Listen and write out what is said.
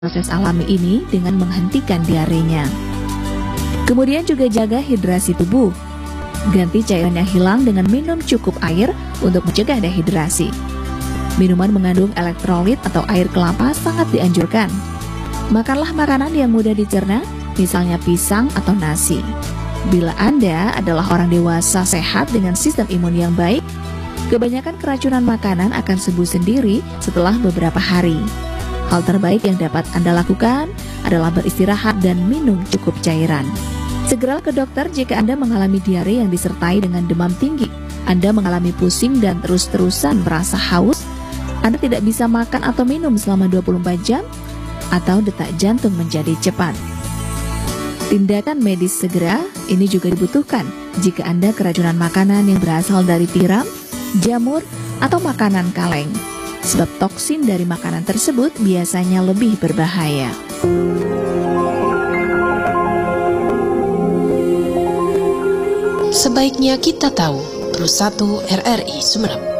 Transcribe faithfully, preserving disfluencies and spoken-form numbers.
proses alami ini dengan menghentikan diarenya. Kemudian juga jaga hidrasi tubuh. Ganti cairan yang hilang dengan minum cukup air untuk mencegah dehidrasi. Minuman mengandung elektrolit atau air kelapa sangat dianjurkan. Makanlah makanan yang mudah dicerna, misalnya pisang atau nasi. Bila Anda adalah orang dewasa sehat dengan sistem imun yang baik, kebanyakan keracunan makanan akan sembuh sendiri setelah beberapa hari. Hal terbaik yang dapat Anda lakukan adalah beristirahat dan minum cukup cairan. Segeralah ke dokter jika Anda mengalami diare yang disertai dengan demam tinggi, Anda mengalami pusing dan terus-terusan merasa haus, Anda tidak bisa makan atau minum selama dua puluh empat jam, atau detak jantung menjadi cepat. Tindakan medis segera ini juga dibutuhkan jika Anda keracunan makanan yang berasal dari tiram, jamur, atau makanan kaleng, sebab toksin dari makanan tersebut biasanya lebih berbahaya. Sebaiknya kita tahu. Plus satu R R I Sumeneb.